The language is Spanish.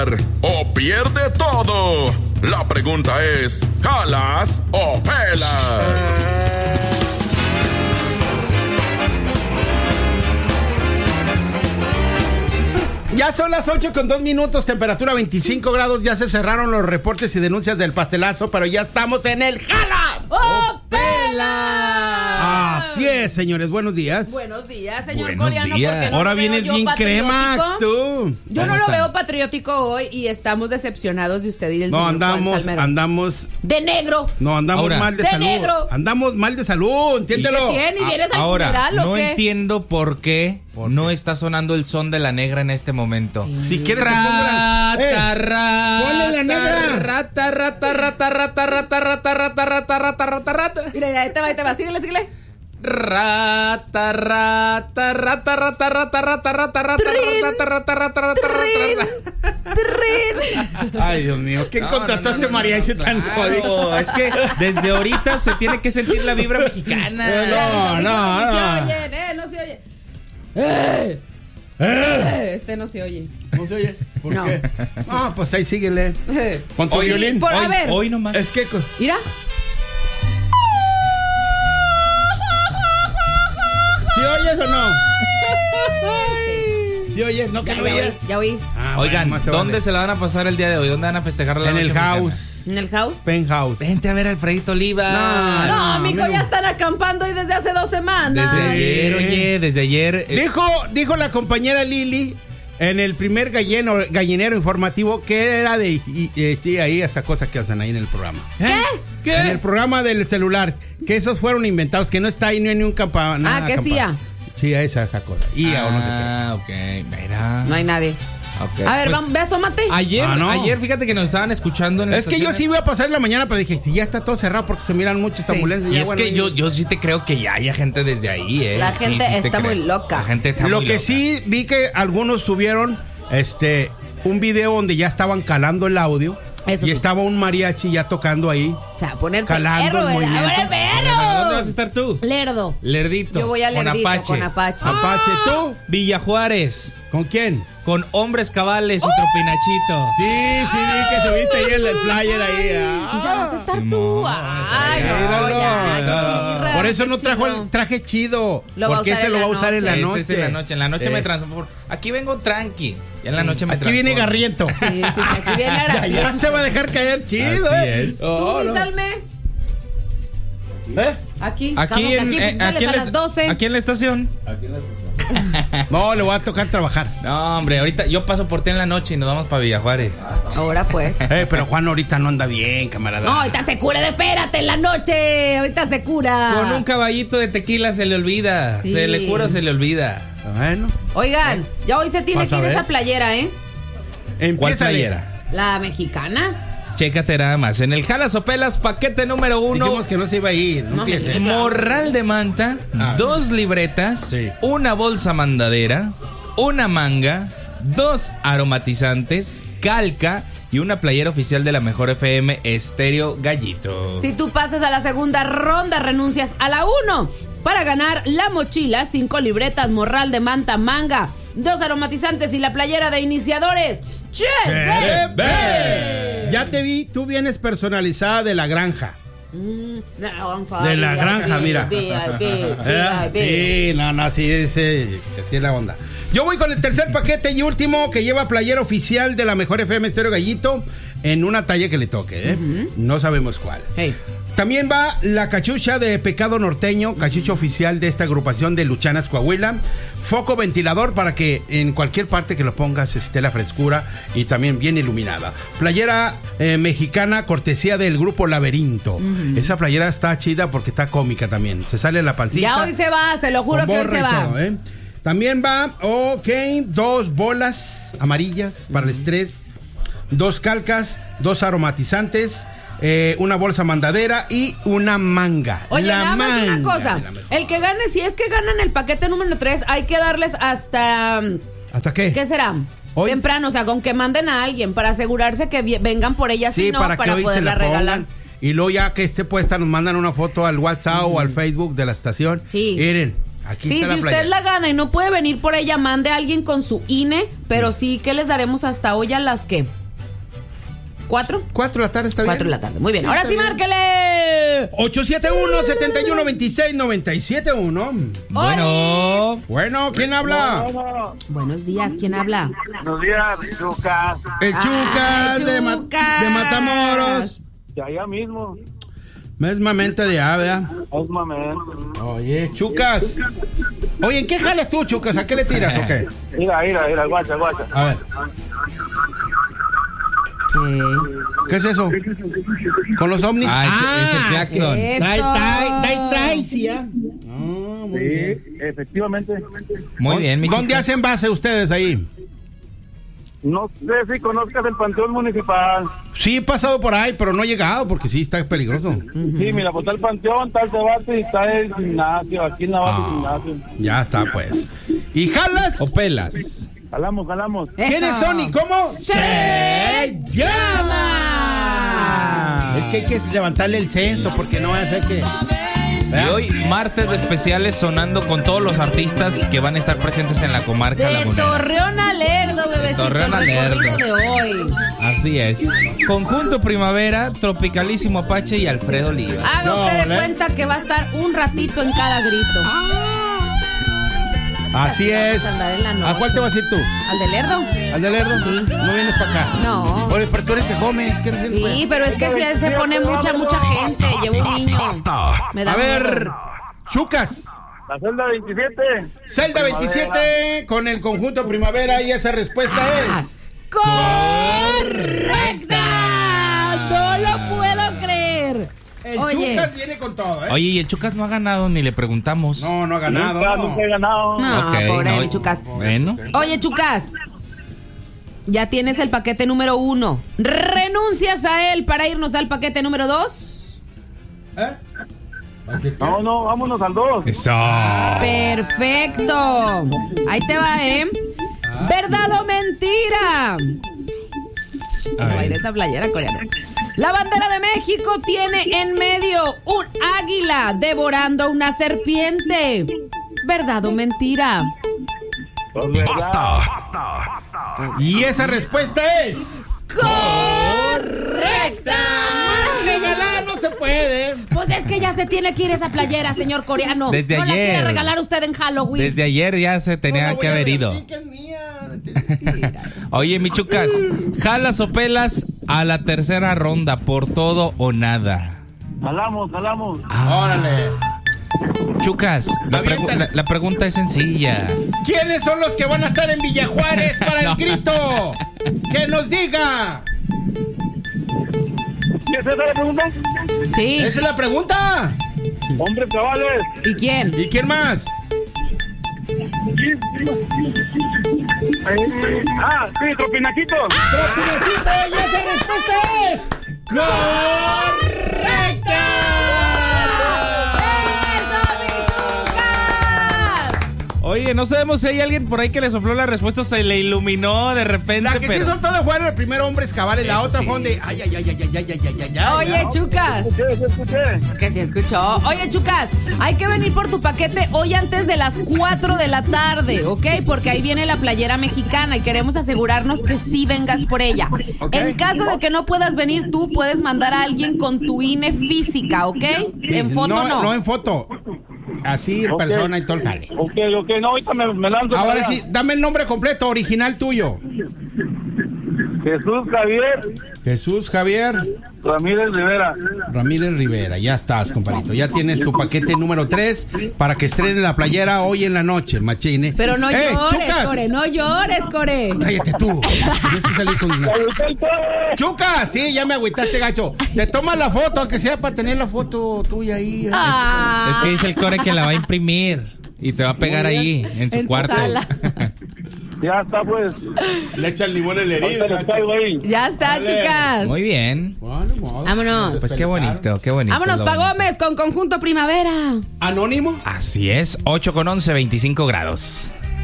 o pierde todo. La pregunta es, ¿jalas o pelas? Ya son las 8:02, temperatura 25 grados, ya se cerraron los reportes y denuncias del pastelazo, pero ya estamos en el Jala ¡Oh, pela! Así es, señores, buenos días. Buenos días, señor Buenos Coreano. días. Porque no Ahora lo veo vienes yo bien patriótico. cremax, tú. Yo no ¿Cómo lo están? veo patriótico hoy y estamos decepcionados de usted y del No, señor Juan Salmerón. andamos De negro. Ahora, mal de de salud. negro. Andamos mal de salud, entiéndelo. ¿Qué tiene? ¿Y vienes al Ahora, funeral o no qué? entiendo por qué no está sonando el son de la negra en este momento. Si quieres te pongo la... ponle la negra. Rata, rata, rata, rata, rata, rata, rata, rata, rata, rata, rata. Mira, ahí te va, síguele. Rata, rata, rata, rata, rata, rata, rata, rata, rata, rata, rata, rata, Ay, Dios mío, ¿quién contrató a este mariachi tan jodido? jodido? Es que desde ahorita se tiene que sentir la vibra mexicana. No se oye. Este no se oye. ¿No se oye? ¿Por No. qué? Ah, pues ahí síguele. Con tu Hoy, violín. a ver. hoy nomás. Es que... Mira. ¿Sí oyes o no? ¿Sí oyes? No, que no oyes. Ya oí. Ah, Oigan, bueno, más te ¿dónde vale. se la van a pasar el día de hoy? ¿Dónde van a festejar la En noche el mexicana? house. ¿En el house? Penthouse. Vente a ver a Alfredito Oliva. No, no, mijo, amigo. ya están acampando ahí desde hace 2 semanas. Desde ayer, oye, desde ayer. Dijo la compañera Lili en el primer gallinero informativo que era de sí, ahí esa cosa que hacen ahí en el programa. ¿Qué? En el programa del celular, que esos fueron inventados, que no está ahí ni un campamento. Ah, ¿qué hacía? Sí, esa cosa. Y o no sé ok, mira. No hay nadie. Okay. A ver, Pues, vamos, ve, asómate. Ayer, fíjate que nos estaban escuchando en la Es que yo estación. sí iba a pasar en la mañana, pero dije, si ya está todo cerrado porque se miran muchas Sí. ambulancias. Y ya, es bueno, que yo sí te creo que ya haya gente desde ahí, La Sí, gente sí te está creo. muy loca. La gente está Lo muy que loca. sí vi que algunos subieron un video donde ya estaban calando el audio. Eso y sí. estaba un mariachi ya tocando ahí. O sea, poner Calando perro, el ¿verdad? movimiento. ¡A ver, el ¿Dónde vas a perro! estar tú? Lerdo. Lerdito. Yo voy a Lerdito con Apache. Apache, ¿tú? Villa Juárez. ¿Con quién? Con Hombres Cabales y Tropinachito. Sí, vi que subiste ahí el flyer ahí. Sí, vas a estar tú. Simón, Ay, no, Míralo. ya. Por eso no qué trajo chido. el traje chido. Lo va a porque usar ese en lo la va a usar en la noche. noche. Ese es en la noche. En la noche me Sí. transformo. Aquí vengo tranqui. Y en la noche me Aquí viene transformo. Garriento. Sí, aquí viene Ya Arapiento. se va a dejar caer chido, Así ¿eh? es. Tú, Oh, mi no. Salme. ¿Eh? Aquí. Aquí ¿Cómo que aquí? Pues sales a las 12. Aquí en la estación. No, le voy a tocar trabajar. No, hombre, ahorita yo paso por ti en la noche y nos vamos para Villa Juárez. Ahora pues. Pero Juan ahorita no anda bien, camarada. No, ahorita se cura, espérate en la noche. Ahorita se cura. Con un caballito de tequila se le olvida. Sí. Se le cura, se le olvida. Bueno. Oigan, ya hoy se tiene Vas que a ir ver. esa playera, ¿eh? ¿Cuál Empiézale. playera? La mexicana. Chécate nada más. En el Jalas o Pelas, paquete número 1. Dijimos que no se iba a ir. No No, empiece. Morral de manta, 2 libretas, Sí. una bolsa mandadera, una manga, 2 aromatizantes, calca y una playera oficial de la Mejor FM Estéreo Gallito. Si tú pasas a la segunda ronda, renuncias a la 1 para ganar la mochila, 5 libretas, morral de manta, manga, 2 aromatizantes y la playera de iniciadores. ¡Che! Ya te vi, tú vienes personalizada de la granja. De la granja, mira. Sí, no, sí, sí, es la onda. Yo voy con el tercer paquete y último que lleva playera oficial de la Mejor FM Estéreo Gallito en una talla que le toque, ¿eh? No sabemos cuál. Hey. También va la cachucha de Pecado Norteño, cachucha oficial de esta agrupación de Luchanas Coahuila. Foco ventilador para que en cualquier parte que lo pongas esté la frescura y también bien iluminada. Playera mexicana, cortesía del grupo Laberinto. Esa playera está chida porque está cómica también. Se sale la pancita. Ya hoy se va, se lo juro con que hoy borra se y va. todo, ¿eh? También va, 2 bolas amarillas para el estrés, 2 calcas, 2 aromatizantes, una bolsa mandadera y una manga. Oye, la nada más una manga cosa. de la mejor. El que gane, si es que ganan el paquete número 3, hay que darles hasta... ¿Hasta qué? ¿Qué será? Hoy. Temprano, o sea, con que manden a alguien para asegurarse que vengan por ella, Sí, si no, para que hoy se poderla la regalar. pongan. Y luego ya que esté puesta nos mandan una foto al WhatsApp o al Facebook de la estación. Sí. Miren, Aquí Sí, está si la usted playera. la gana y no puede venir por ella, mande a alguien con su INE, pero sí que les daremos hasta hoy a las que. ¿4? 4 de la tarde, ¿está bien? 4 de la tarde. Muy bien. Ahora sí, Está bien. márquele. 871-7126-971. Bueno, ¿quién habla? Buenos días, ¿quién habla? Buenos días, Chucas. El Chucas, Ay, de Chucas. Matamoros. De allá mismo. Mesmamente de ave. Es momento. Oye, Chucas. Oye, ¿en qué jalas tú, Chucas? ¿A qué le tiras o qué? Mira, guacha. A ver, ¿qué es eso? ¿Con los ovnis? Es el claxon. Eso. Trae, sí, ¿eh? Muy bien. Sí, efectivamente. Muy bien, mi ¿Dónde Chucas. hacen base ustedes ahí? No sé si conozcas el Panteón Municipal. Sí, he pasado por ahí, pero no he llegado porque sí está peligroso. Sí, mira, pues está el Panteón, está el debate y está el gimnasio. Aquí en la base gimnasio. Ya está, pues. ¿Y jalas? O pelas. Jalamos. ¿Quiénes Eso. son y cómo? ¡Se llama! Es que hay que levantarle el censo porque no va a ser que... Y hoy, martes de especiales, sonando con todos los artistas que van a estar presentes en la comarca De lagunera. Torreón a Lerdo, bebecito. Torreón a el recorrido Lerdo. de hoy. Así es. Conjunto Primavera, Tropicalísimo Apache y Alfredo Oliva. Haga No, usted de ¿le? cuenta que va a estar un ratito en cada grito. Así es. Vamos a andar en la noche. ¿A cuál te vas a ir tú? ¿Al de Lerdo? ¿Al de Lerdo? Sí. ¿No vienes para acá? No. Oye, pero tú eres de Gómez. ¿Qué Sí, pero es que si se pone mucha gente. Llevo un niño. Me da A ver, miedo. Chucas. La celda 27. Celda 27 con el conjunto Primavera y esa respuesta es... ¡Correcta! No lo puedo creer. El Oye. Chucas viene con todo, ¿eh? Oye, y el Chucas no ha ganado, ni le preguntamos. No ha ganado. Nunca he ganado. No, Ok, pobre no. mi Chucas. Bueno. Oye, Chucas. Ya tienes el paquete número 1. ¿Renuncias a él para irnos al paquete número 2? ¿Eh? No, vámonos al 2. Eso. Perfecto. Ahí te va, ¿eh? ¿Verdad o mentira? A ver. Va a ir esa playera coreana. La bandera de México tiene en medio un águila devorando una serpiente. ¿Verdad o mentira? ¡Basta! Y esa respuesta es... ¡Correcta! Regalar no se puede. Pues es que ya se tiene que ir esa playera, señor coreano. Desde no la quiere ayer. regalar usted en Halloween. Desde ayer ya se tenía que haber ido. Oye, mi Chucas, ¿jalas o pelas a la tercera ronda por todo o nada? Jalamos. Órale. Chucas, Aviéntale. la pregunta es sencilla. ¿Quiénes son los que van a estar en Villajuárez para el No. grito? ¡Que nos diga! ¿Qué es esa la pregunta? Sí. Esa es la pregunta. Hombres cabales. ¿Y quién? ¿Y quién más? Sí, Tropinaquito. ¡Y esa respuesta es... ¡correcta! ¡Eso, mi Chucas! Oye, no sabemos si hay alguien por ahí que le sopló la respuesta, se le iluminó de repente, La que pero... sí son todas fueron el primer hombres cabales, la Eso otra sí. fue donde... Ay. Oye, Chucas. Escuché. Que sí escuchó. Oye, Chucas, hay que venir por tu paquete hoy antes de las 4 de la tarde, ¿ok? Porque ahí viene la playera mexicana y queremos asegurarnos que sí vengas por ella. Ok. En caso de que no puedas venir tú, puedes mandar a alguien con tu INE física, ¿ok? En foto no. No en foto. Así en Ok. persona y todo el jale. Ok, no, ahorita me lanzo. Ahora para sí, allá. dame el nombre completo, original tuyo. Jesús Javier Jesús Javier Ramírez Rivera. Ya estás, compadrito. Ya tienes tu paquete número 3 para que estrene la playera hoy en la noche, machine. Pero no llores, Chucas! Core, no llores, Core. Cállate tú. Ya sí salí con... Chucas, sí, ya me agüitaste, gacho. Te tomas la foto, aunque sea para tener la foto tuya ahí. Ah, Es que dice el Core que la va a imprimir y te va a pegar ahí, en su en su cuarto. sala. Ya está, pues. Le echa el limón en la Ahorita les caigo ahí. Ya está, Vale. Chucas. Muy bien. Vámonos. Pues qué bonito, qué bonito. Vámonos lo pa' bonito. Gómez con Conjunto Primavera. ¿Anónimo? Así es, 8 con 11, 25 grados.